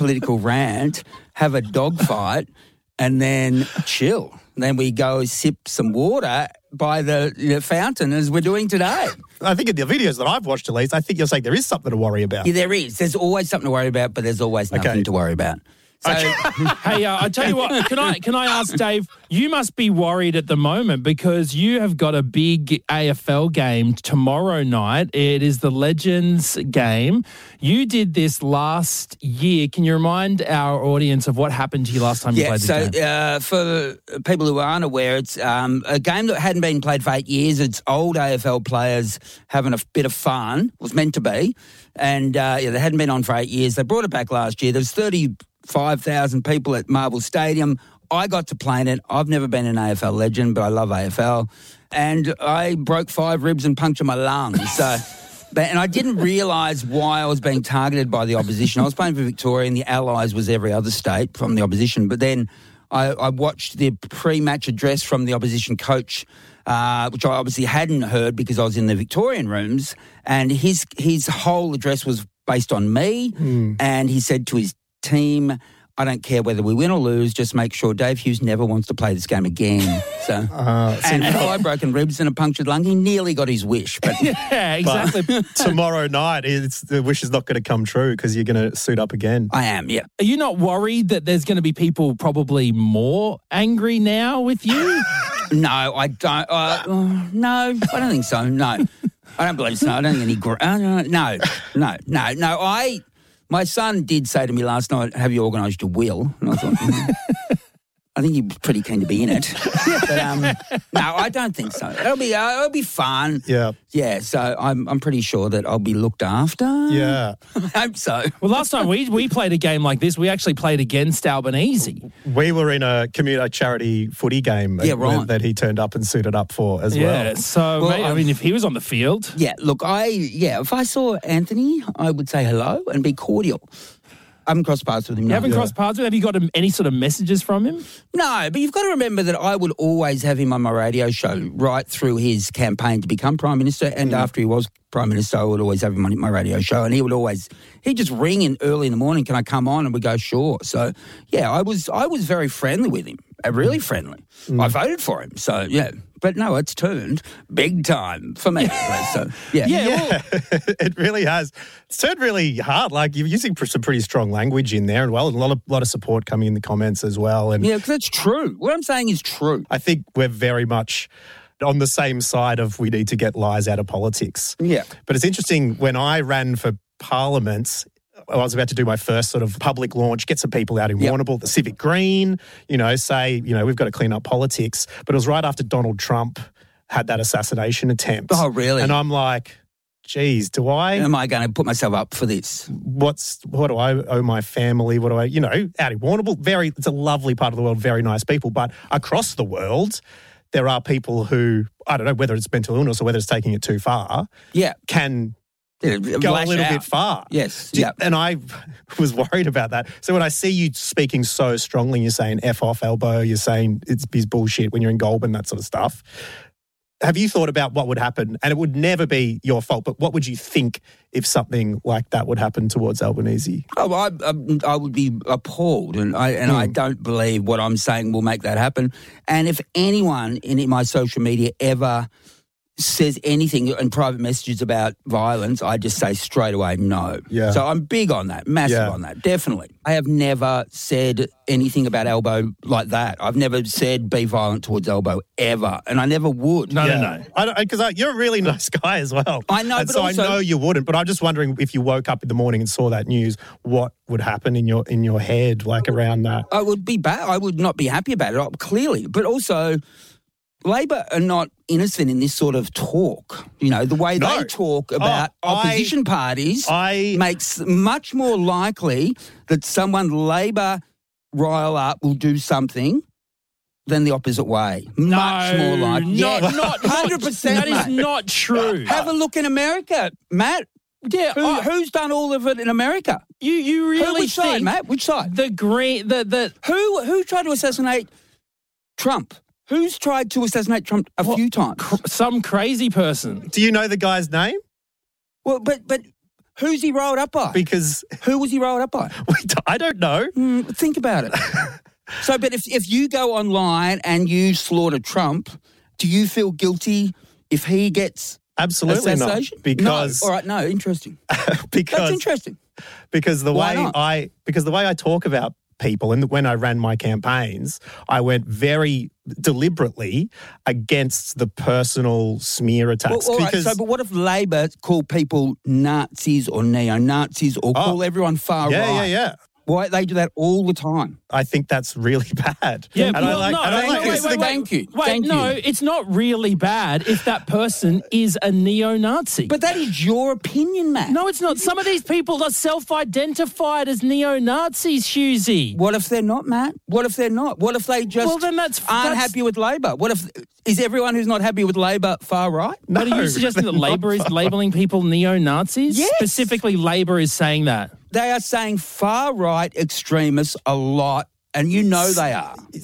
political rant, have a dogfight, and then chill. Then we go sip some water by the fountain as we're doing today. I think in the videos that I've watched, at least, I think you're saying there is something to worry about. Yeah, there is. There's always something to worry about, but there's always nothing to worry about. So, Hey, I tell you what, can I ask Dave, you must be worried at the moment because you have got a big AFL game tomorrow night. It is the Legends game. You did this last year. Can you remind our audience of what happened to you last time you played this game? For people who aren't aware, it's a game that hadn't been played for 8 years. It's old AFL players having a bit of fun. It was meant to be. And, they hadn't been on for 8 years. They brought it back last year. There was 35,000 people at Marvel Stadium. I got to play in it. I've never been an AFL legend, but I love AFL. And I broke 5 ribs and punctured my lungs. And I didn't realise why I was being targeted by the opposition. I was playing for Victoria and the Allies was every other state from the opposition. But then I watched the pre-match address from the opposition coach, which I obviously hadn't heard because I was in the Victorian rooms. And his whole address was based on me. And he said to his team, I don't care whether we win or lose, just make sure Dave Hughes never wants to play this game again. So, and 5 broken ribs and a punctured lung. He nearly got his wish. But yeah, exactly. But tomorrow night, the wish is not going to come true because you're going to suit up again. I am, yeah. Are you not worried that there's going to be people probably more angry now with you? No, I don't. No, I don't think so. No, I don't believe so. I don't think any... No. My son did say to me last night, have you organised your will? And I thought, I think you're pretty keen to be in it. But no, I don't think so. It'll be fun. Yeah. Yeah, so I'm pretty sure that I'll be looked after. Yeah. I hope so. Well, last time we played a game like this, we actually played against Albanese. We were in a community charity footy game that he turned up and suited up for as well. Yeah, so, if he was on the field. Yeah, look, if I saw Anthony, I would say hello and be cordial. I haven't crossed paths with him. You haven't crossed paths with him? Have you got any sort of messages from him? No, but you've got to remember that I would always have him on my radio show right through his campaign to become Prime Minister, and after he was Prime Minister, I would always have him on my radio show, and he'd just ring in early in the morning, can I come on? And we'd go, sure. So, yeah, I was very friendly with him, really friendly. I voted for him, so, yeah. But no, it's turned big time for me. So, yeah. It really has. It's turned really hard. Like, you're using some pretty strong language in there, and a lot of support coming in the comments as well. And yeah, because it's true. What I'm saying is true. I think we're very much on the same side of we need to get lies out of politics. Yeah. But it's interesting, when I ran for Parliament, I was about to do my first sort of public launch, get some people out in Warrnambool, the Civic Green, say, we've got to clean up politics. But it was right after Donald Trump had that assassination attempt. Oh, really? And I'm like, geez, am I going to put myself up for this? What do I owe my family? What do I, out in Warrnambool, it's a lovely part of the world, very nice people. But across the world, there are people who, I don't know whether it's mental illness or whether it's taking it too far, can go a little bit far. Yes. And I was worried about that. So when I see you speaking so strongly, you're saying F off Elbow, you're saying it's bullshit when you're in Goulburn, that sort of stuff. Have you thought about what would happen? And it would never be your fault, but what would you think if something like that would happen towards Albanese? Oh, I would be appalled, and I don't believe what I'm saying will make that happen. And if anyone in my social media ever says anything in private messages about violence, I just say straight away no. Yeah. So I'm big on that, massive on that, definitely. I have never said anything about Elbow like that. I've never said be violent towards Elbow ever, and I never would. No. Because you're a really nice guy as well. I know, and but so also, I know you wouldn't, but I'm just wondering if you woke up in the morning and saw that news, what would happen in your head, like around that? I would be bad. I would not be happy about it, clearly, but also Labor are not innocent in this sort of talk. The way they talk about opposition parties makes much more likely that someone Labor rile up will do something than the opposite way. Much more likely. Not 100%. That is not true. Have a look in America, Matt. Yeah, who's done all of it in America? You really Which side, Matt? Which side? The green, who tried to assassinate Trump? Who's tried to assassinate Trump a few times? Some crazy person. Do you know the guy's name? Well, but Who's he rolled up by? Because Who was he rolled up by? I don't know. Think about it. So, but if you go online and you slaughter Trump, do you feel guilty if he gets Absolutely not. assassination? Because No. All right, no, interesting. That's because interesting. because the Why way not? I talk about people, and when I ran my campaigns, I went very deliberately against the personal smear attacks. All right, because but what if Labor call people Nazis or neo-Nazis or call everyone far right? yeah. Why they do that all the time? I think that's really bad. Yeah, and well, Thank you. No, it's not really bad if that person is a neo-Nazi. But that is your opinion, Matt. No, it's not. Some of these people are self-identified as neo-Nazis, Hughesy. What if they're not, Matt? What if they're not? What if they just Well, then that's happy with Labor? What if is everyone who's not happy with Labor far right? But are you suggesting that Labor is labelling people neo-Nazis? Yes. Specifically, Labor is saying that. They are saying far right extremists a lot, and you know they are. we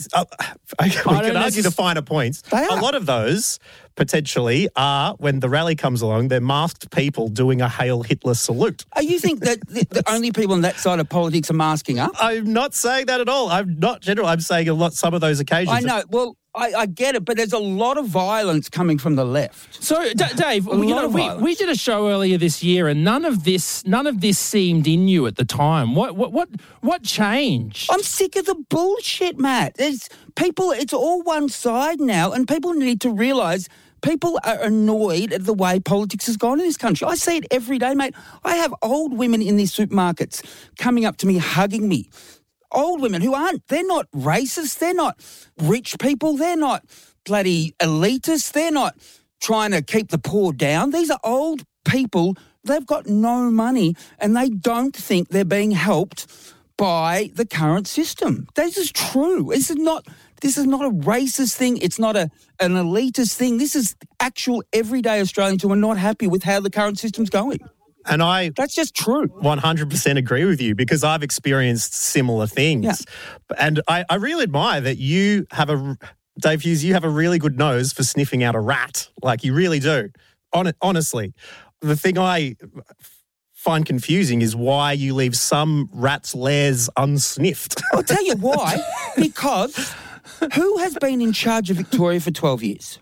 can argue the finer points. They are. A lot of those potentially are, when the rally comes along, they're masked people doing a Hail Hitler salute. You think that the only people on that side of politics are masking up? I'm not saying that at all. I'm not general. I'm saying some of those occasions. I know. Well, I get it, but there's a lot of violence coming from the left. So, Dave, violence. we did a show earlier this year, and none of this seemed in you at the time. What changed? I'm sick of the bullshit, Matt. It's all one side now, and people need to realise people are annoyed at the way politics has gone in this country. I see it every day, mate. I have old women in these supermarkets coming up to me, hugging me. Old women they're not racist, they're not rich people, they're not bloody elitists, they're not trying to keep the poor down. These are old people, they've got no money and they don't think they're being helped by the current system. This is true. This is not a racist thing, it's not an elitist thing. This is actual everyday Australians who are not happy with how the current system's going. And that's just true. 100% agree with you because I've experienced similar things. Yeah. And I really admire that you have Dave Hughes, you have a really good nose for sniffing out a rat. Like you really do. Honestly, the thing I find confusing is why you leave some rats' lairs unsniffed. I'll tell you why. Because who has been in charge of Victoria for 12 years?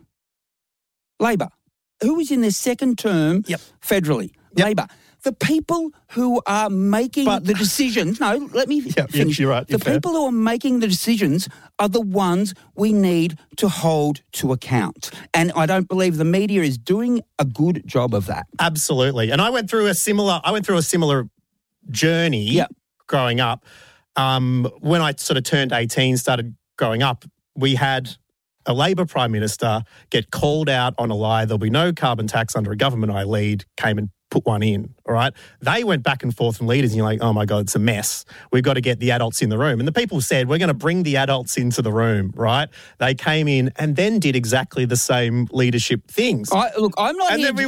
Labor. Who was in their second term federally? Labor. The people who are making the decisions... No, let me finish. You're right. The people who are making the decisions are the ones we need to hold to account. And I don't believe the media is doing a good job of that. Absolutely. And I went through a similar journey growing up. When I sort of turned 18, started growing up, we had a Labor Prime Minister get called out on a lie. There'll be no carbon tax under a government I lead, came and put one in, all right? They went back and forth from leaders and you're like, oh my God, it's a mess. We've got to get the adults in the room. And the people said, we're going to bring the adults into the room, right? They came in and then did exactly the same leadership things. I'm not here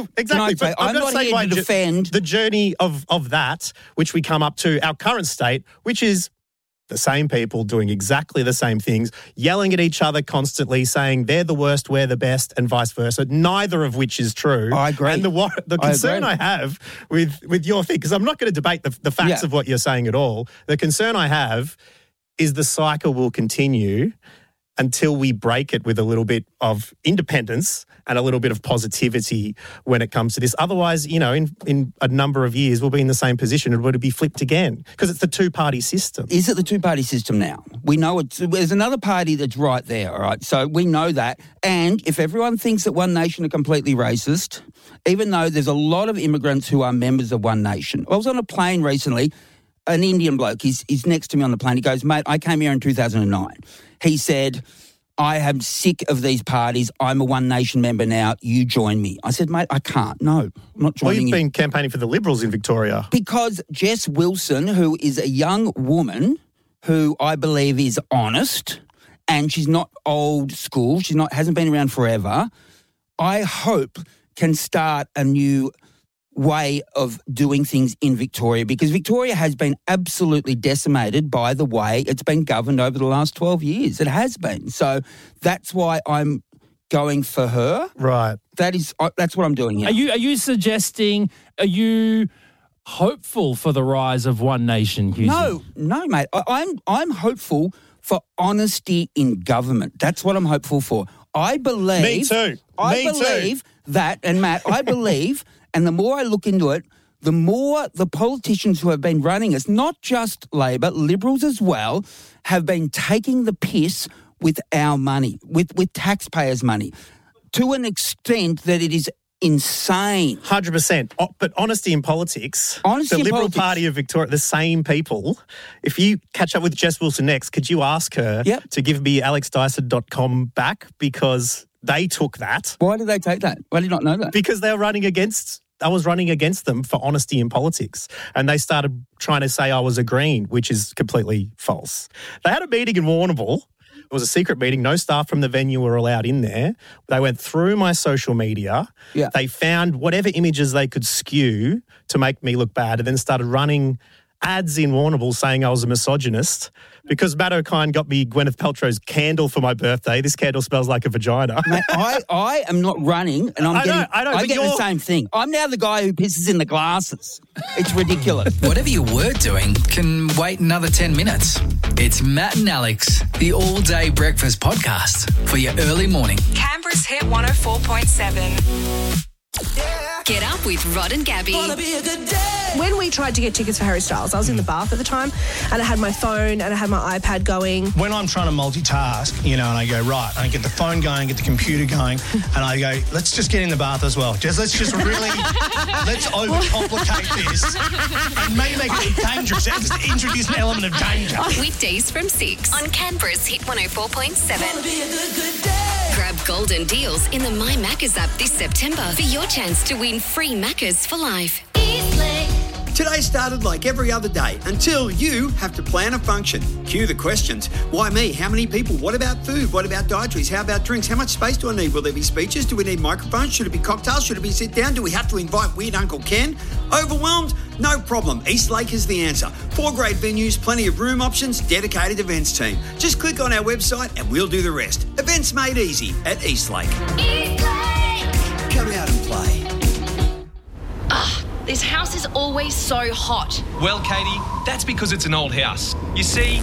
to defend the journey of that, which we come up to our current state, which is the same people doing exactly the same things, yelling at each other constantly, saying they're the worst, we're the best, and vice versa, neither of which is true. I agree. And the concern I have with your thing, because I'm not going to debate the facts of what you're saying at all, the concern I have is the cycle will continue until we break it with a little bit of independence and a little bit of positivity when it comes to this. Otherwise, in a number of years, we'll be in the same position and it'll be flipped again because it's the two-party system. Is it the two-party system now? We know there's another party that's right there, all right? So we know that. And if everyone thinks that One Nation are completely racist, even though there's a lot of immigrants who are members of One Nation. I was on a plane recently, an Indian bloke, he's next to me on the plane. He goes, mate, I came here in 2009. He said, I am sick of these parties. I'm a One Nation member now. You join me. I said, mate, I can't. No, I'm not joining you. Well, you've been campaigning for the Liberals in Victoria. Because Jess Wilson, who is a young woman who I believe is honest and she's not old school, hasn't been around forever, I hope can start a new way of doing things in Victoria because Victoria has been absolutely decimated by the way it's been governed over the last 12 years. It has been. So that's why I'm going for her. Right. That's what I'm doing here. Are you suggesting, are you hopeful for the rise of One Nation, Husey? No, mate. I'm hopeful for honesty in government. That's what I'm hopeful for. I believe. Me too. I believe that, and Matt, I believe, and the more I look into it, the more the politicians who have been running us, not just Labor, Liberals as well, have been taking the piss with our money, with taxpayers' money, to an extent that it is insane. 100%. But honesty in politics, the Liberal Party of Victoria, the same people. If you catch up with Jess Wilson next, could you ask her to give me alexdyson.com back? Because they took that. Why did they take that? Why did you not know that? Because they were I was running against them for honesty in politics. And they started trying to say I was a Green, which is completely false. They had a meeting in Warrnambool. It was a secret meeting. No staff from the venue were allowed in there. They went through my social media. Yeah. They found whatever images they could skew to make me look bad and then started running ads in Warrnambool saying I was a misogynist because Matt O'Kine got me Gwyneth Paltrow's candle for my birthday. This candle smells like a vagina. Mate, I am not running and I'm getting the same thing. I'm now the guy who pisses in the glasses. It's ridiculous. Whatever you were doing can wait another 10 minutes. It's Matt and Alex, the all-day breakfast podcast for your early morning. Canberra's Hit 104.7. Get up with Rod and Gabby. When we tried to get tickets for Harry Styles, I was in the bath at the time and I had my phone and I had my iPad going. When I'm trying to multitask, and I go, right, I get the phone going, get the computer going, and I go, let's just get in the bath as well. Let's just really, let's overcomplicate this and maybe make it dangerous. Let's introduce an element of danger. Weekdays from 6 on Canberra's Hit 104.7. Grab golden deals in the My Maccas app this September for your chance to win free Maccas for life. Today started like every other day until you have to plan a function. Cue the questions. Why me? How many people? What about food? What about dietaries? How about drinks? How much space do I need? Will there be speeches? Do we need microphones? Should it be cocktails? Should it be sit down? Do we have to invite Weird Uncle Ken? Overwhelmed? No problem. Eastlake is the answer. 4 great venues, plenty of room options, dedicated events team. Just click on our website and we'll do the rest. Events made easy at Eastlake. Eastlake! Come out and play. This house is always so hot. Well, Katie, that's because it's an old house. You see...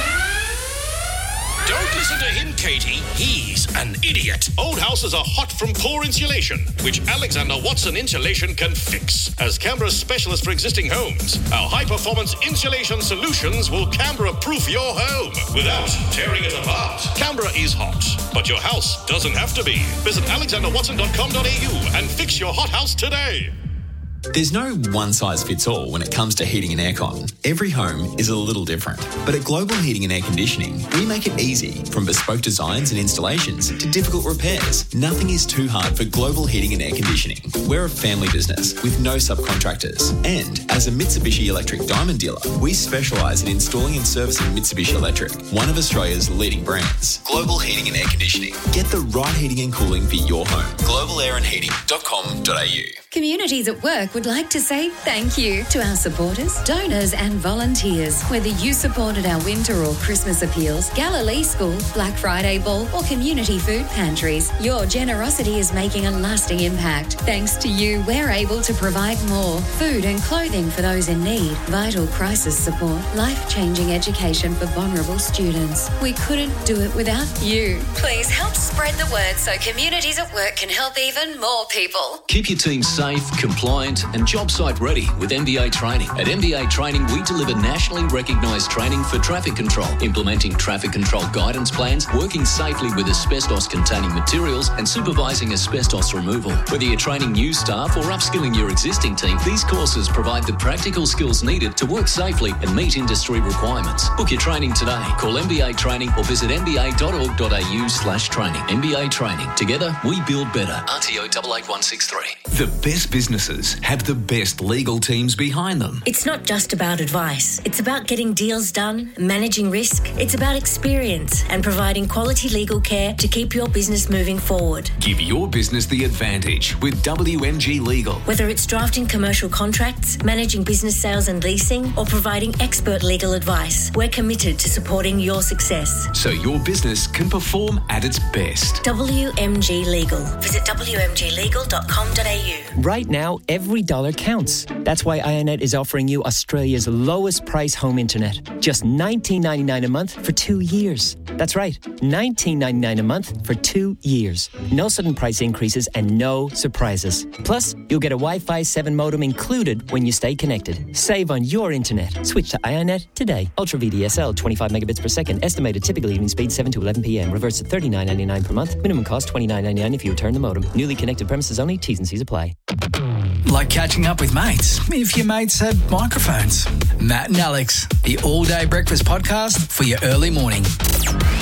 Don't listen to him, Katie. He's an idiot. Old houses are hot from poor insulation, which Alexander Watson Insulation can fix. As Canberra's specialist for existing homes, our high-performance insulation solutions will Canberra-proof your home without tearing it apart. Canberra is hot, but your house doesn't have to be. Visit alexanderwatson.com.au and fix your hot house today. There's no one-size-fits-all when it comes to heating and aircon. Every home is a little different. But at Global Heating and Air Conditioning, we make it easy. From bespoke designs and installations to difficult repairs, nothing is too hard for Global Heating and Air Conditioning. We're a family business with no subcontractors. And as a Mitsubishi Electric Diamond dealer, we specialise in installing and servicing Mitsubishi Electric, one of Australia's leading brands. Global Heating and Air Conditioning. Get the right heating and cooling for your home. globalairandheating.com.au. Communities at Work would like to say thank you to our supporters, donors and volunteers. Whether you supported our winter or Christmas appeals, Galilee School, Black Friday Ball or community food pantries, your generosity is making a lasting impact. Thanks to you, we're able to provide more food and clothing for those in need, vital crisis support, life-changing education for vulnerable students. We couldn't do it without you. Please help spread the word so Communities at Work can help even more people. Keep your team safe, compliant and job site ready with MBA Training. At MBA Training, we deliver nationally recognised training for traffic control, implementing traffic control guidance plans, working safely with asbestos-containing materials and supervising asbestos removal. Whether you're training new staff or upskilling your existing team, these courses provide the practical skills needed to work safely and meet industry requirements. Book your training today. Call MBA Training or visit mba.org.au/training. MBA Training. Together, we build better. RTO 88163. The best businesses have the best legal teams behind them. It's not just about advice. It's about getting deals done, managing risk. It's about experience and providing quality legal care to keep your business moving forward. Give your business the advantage with WMG Legal. Whether it's drafting commercial contracts, managing business sales and leasing, or providing expert legal advice, we're committed to supporting your success. So your business can perform at its best. WMG Legal. Visit wmglegal.com.au. Right now, every dollar counts. That's why IONET is offering you Australia's lowest price home internet. Just $19.99 a month for 2 years. That's right, $19.99 a month for 2 years. No sudden price increases and no surprises. Plus, you'll get a Wi-Fi 7 modem included when you stay connected. Save on your internet. Switch to IONET today. Ultra VDSL, 25 megabits per second. Estimated typical evening speed 7 to 11 p.m. Reverse at $39.99 per month. Minimum cost $29.99 if you return the modem. Newly connected premises only. T's and C's apply. Like catching up with mates, if your mates had microphones. Matt and Alex, the all-day breakfast podcast for your early morning.